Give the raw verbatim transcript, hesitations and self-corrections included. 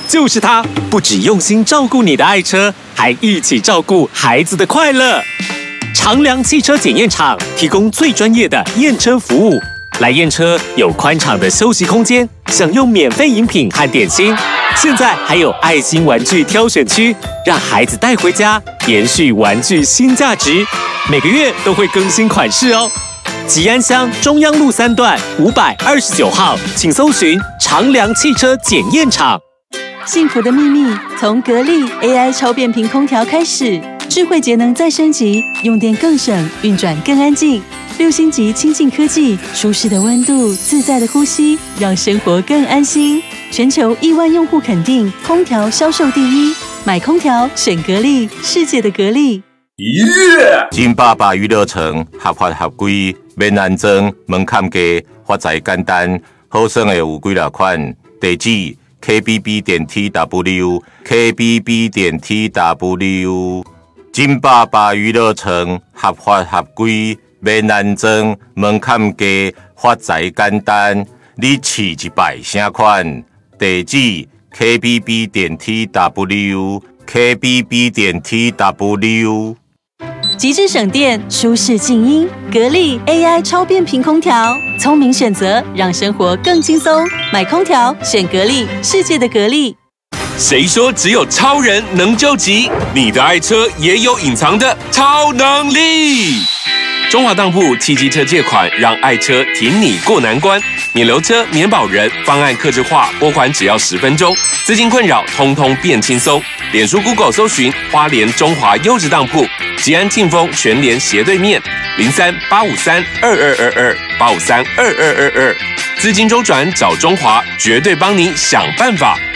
就是它，不只用心照顾你的爱车，还一起照顾孩子的快乐。长良汽车检验厂提供最专业的验车服务，来验车有宽敞的休息空间，享用免费饮品和点心。现在还有爱心玩具挑选区，让孩子带回家，延续玩具新价值。每个月都会更新款式哦。吉安乡中央路三段五百二十九号，请搜寻长良汽车检验厂。 幸福的秘密从格力 A I 超变频空调开始，智慧节能再升级，用电更省，运转更安静。六星级清净科技，舒适的温度，自在的呼吸，让生活更安心。全球亿万用户肯定，空调销售第一，买空调选格力，世界的格力。 Yeah! 金爸爸娱乐城合法合规，免安装，门槛低，发财简单，好耍的有几落款，地址 K B B 点 T W K B B 点 T W。金爸爸娱乐城合法合规，免安装，门槛低，发财简单，你试一摆啥款？地址 K B B 点 T W K B B 点 T W。 极致省电，舒适静音，格力 A I 超变频空调，聪明选择，让生活更轻松。买空调选格力，世界的格力。 谁说只有超人能救急？你的爱车也有隐藏的超能力。中华当铺汽机车借款，让爱车挺你过难关。免留车、免保人，方案客制化，拨款只要十分钟，资金困扰通通变轻松。脸书、Google 搜寻花莲中华优质当铺，吉安庆丰全联斜对面，零三八五三二二二二八五三二二二二，资金周转找中华，绝对帮你想办法。